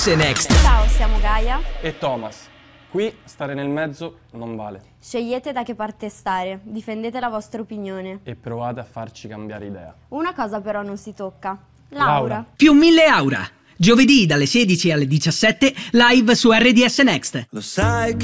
Next. Ciao, siamo Gaia. E Thomas. Qui stare nel mezzo non vale. Scegliete da che parte stare, difendete la vostra opinione. E provate a farci cambiare idea. Una cosa però non si tocca. Laura. Più 1000 Aura. Giovedì dalle 16 alle 17 live su RDS Next. Lo sai